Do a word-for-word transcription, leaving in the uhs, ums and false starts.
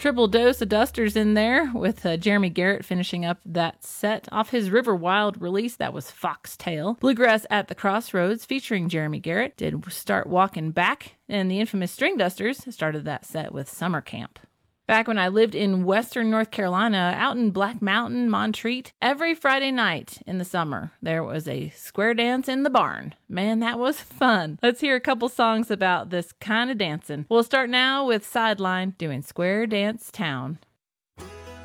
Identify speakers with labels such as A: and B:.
A: Triple dose of Dusters in there with uh, Jeremy Garrett finishing up that set off his River Wild release. That was Foxtail. Bluegrass at the Crossroads featuring Jeremy Garrett did Start Walking Back, and the infamous String Dusters started that set with Summer Camp. Back when I lived in western North Carolina, out in Black Mountain, Montreat, every Friday night in the summer, there was a square dance in the barn. Man, that was fun. Let's hear a couple songs about this kind of dancing. We'll start now with Sideline doing Square Dance Town.